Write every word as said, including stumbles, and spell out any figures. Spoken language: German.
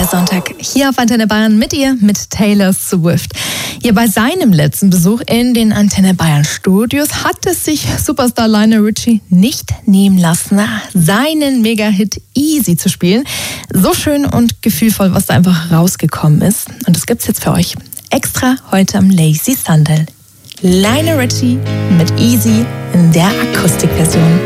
Sonntag hier auf Antenne Bayern mit ihr, mit Taylor Swift. Ja, bei seinem letzten Besuch in den Antenne Bayern Studios hat es sich Superstar Lionel Richie nicht nehmen lassen, seinen Mega-Hit Easy zu spielen. So schön und gefühlvoll, was da einfach rausgekommen ist. Und das gibt's jetzt für euch extra heute am Lazy Sunday. Lionel Richie mit Easy in der Akustikversion.